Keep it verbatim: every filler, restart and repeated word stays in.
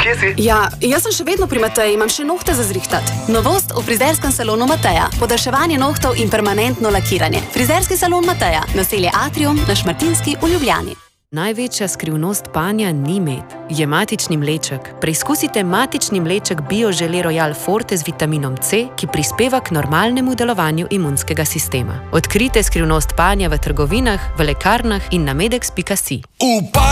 kje si? Ja, jaz sem še vedno pri Mateji, imam še nohte za zrihtat. Novost v frizerskem salonu Mateja. Podaljševanje nohtov in permanentno lakiranje. Frizerski salon Mateja. Naselje Atrium na Šmartinski v Ljubljani. Največja skrivnost panja ni med, je matični mleček. Preizkusite matični mleček Bio Žele Royal Forte z vitaminom C, ki prispeva k normalnemu delovanju imunskega sistema. Odkrite skrivnost panja v trgovinah, v lekarnah in na medex pika si.